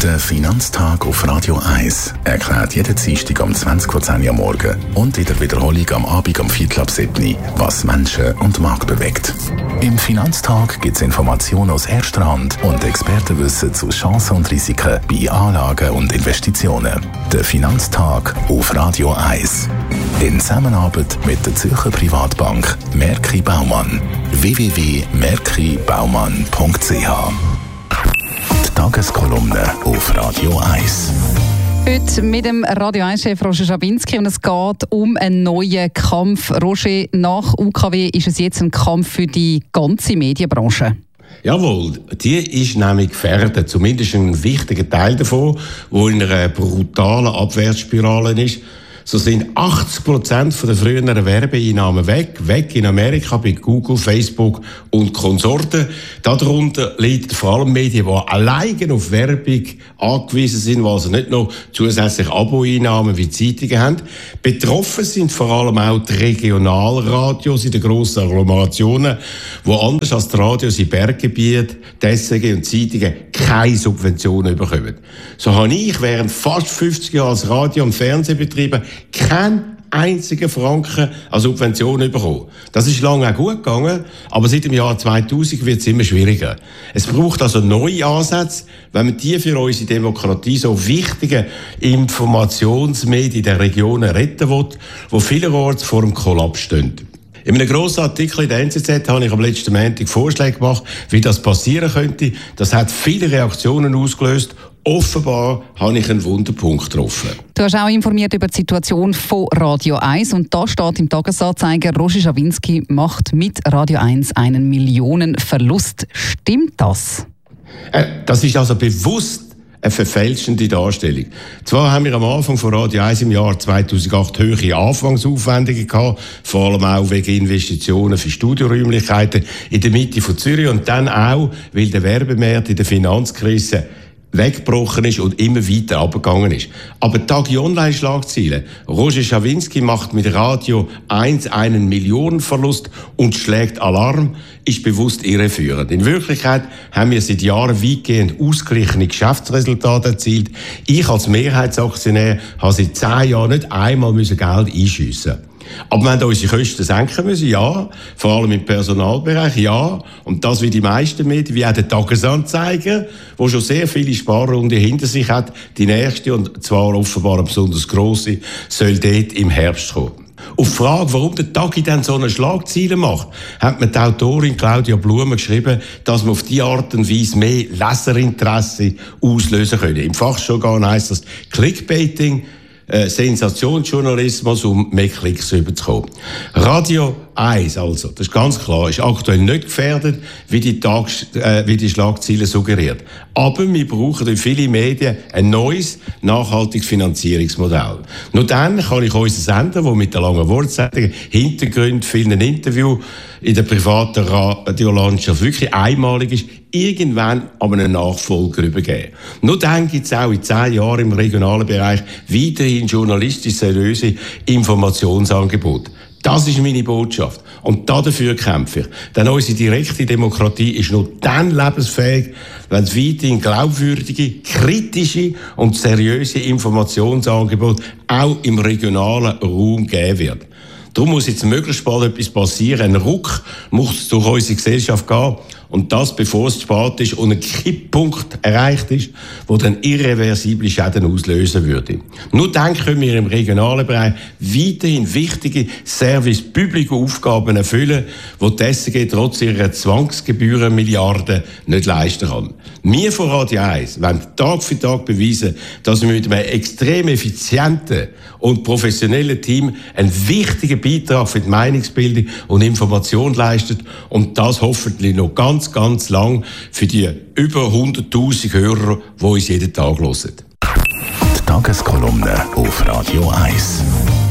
Der Finanztag auf Radio 1 erklärt jeden Dienstag um 20:10 am Morgen und in der Wiederholung am Abend um 7:15, was Menschen und Markt bewegt. Im Finanztag gibt es Informationen aus erster Hand und Expertenwissen zu Chancen und Risiken bei Anlagen und Investitionen. Der Finanztag auf Radio 1. In Zusammenarbeit mit der Zürcher Privatbank Merki Baumann. www.merkibaumann.ch. Tageskolumne auf Radio 1. Heute mit dem Radio 1-Chef Roger Schawinski und es geht um einen neuen Kampf. Roger, nach UKW ist es jetzt ein Kampf für die ganze Medienbranche. Jawohl, die ist nämlich gefährdet. Zumindest ein wichtiger Teil davon, der in einer brutalen Abwärtsspirale ist. So sind 80% der früheren Werbeeinnahmen weg in Amerika bei Google, Facebook und Konsorten. Darunter liegt vor allem Medien, die allein auf Werbung angewiesen sind, die also nicht noch zusätzlich Abo-Einnahmen wie Zeitungen haben. Betroffen sind vor allem auch die Regionalradios in den grossen Agglomerationen, die anders als die Radios in Berggebieten, Dessegen und Zeitungen keine Subventionen bekommen. So habe ich während fast 50 Jahren als Radio- und Fernsehbetrieb keinen einzigen Franken an Subventionen bekommen. Das ist lange auch gut gegangen, aber seit dem Jahr 2000 wird es immer schwieriger. Es braucht also neue Ansätze, wenn man die für unsere Demokratie so wichtigen Informationsmedien der Regionen retten will, die vielerorts vor dem Kollaps stehen. In einem grossen Artikel in der NZZ habe ich am letzten Montag Vorschläge gemacht, wie das passieren könnte. Das hat viele Reaktionen ausgelöst. Offenbar habe ich einen Wunderpunkt getroffen. Du hast auch informiert über die Situation von Radio 1 und da steht im Tagesanzeiger, Roger Schawinski macht mit Radio 1 einen Millionenverlust. Stimmt das? Das ist also bewusst eine verfälschende Darstellung. Zwar haben wir am Anfang von Radio 1 im Jahr 2008 hohe Anfangsaufwendungen gehabt, vor allem auch wegen Investitionen für Studioräumlichkeiten in der Mitte von Zürich und dann auch, weil der Werbemarkt in der Finanzkrise weggebrochen ist und immer weiter abgegangen ist. Aber Tagi Online-Schlagzeilen. Roger Schawinski macht mit Radio 1 einen Millionenverlust und schlägt Alarm, ist bewusst irreführend. In Wirklichkeit haben wir seit Jahren weitgehend ausgeglichene Geschäftsresultate erzielt. Ich als Mehrheitsaktionär habe seit 10 Jahren nicht einmal Geld einschiessen. Aber wir haben unsere Kosten senken müssen, ja. Vor allem im Personalbereich, ja. Und das wie die meisten Medien, wie auch der Tagesanzeiger, der schon sehr viele Sparrunden hinter sich hat. Die nächste, und zwar offenbar eine besonders grosse, soll dort im Herbst kommen. Auf die Frage, warum der Tagi dann so eine Schlagzeile macht, hat mir die Autorin Claudia Blume geschrieben, dass man auf diese Art und Weise mehr Leserinteresse auslösen könne. Im Fachjargon heisst das Clickbaiting, Sensationsjournalismus, um mehr Klicks zu bekommen. Radio 1, also, das ist ganz klar, ist aktuell nicht gefährdet, wie die Schlagzeile suggeriert. Aber wir brauchen in vielen Medien ein neues, nachhaltiges Finanzierungsmodell. Nur dann kann ich unseren Sender, der mit der langen Wortsetzung, Hintergrund, vielen Interviews in der privaten Radiolandschaft wirklich einmalig ist, irgendwann an einen Nachfolger übergeben. Nur dann gibt es auch in 10 Jahren im regionalen Bereich weiterhin journalistisch seriöse Informationsangebote. Das ist meine Botschaft. Und dafür kämpfe ich. Denn unsere direkte Demokratie ist nur dann lebensfähig, wenn es weiterhin glaubwürdige, kritische und seriöse Informationsangebote auch im regionalen Raum geben wird. Darum muss jetzt möglichst bald etwas passieren. Ein Ruck muss durch unsere Gesellschaft gehen. Und das, bevor es zu spät ist und ein Kipppunkt erreicht ist, der dann irreversible Schäden auslösen würde. Nur dann können wir im regionalen Bereich weiterhin wichtige Service-Public-Aufgaben erfüllen, die die SRG trotz ihrer Zwangsgebühren-Milliarden nicht leisten kann. Wir von Radio 1 wollen Tag für Tag beweisen, dass wir mit einem extrem effizienten und professionellen Team einen wichtigen Beitrag für die Meinungsbildung und Information leistet und das hoffentlich noch ganz lang für die über 100'000 Hörer, die uns jeden Tag hören. Die Tageskolumne auf Radio 1.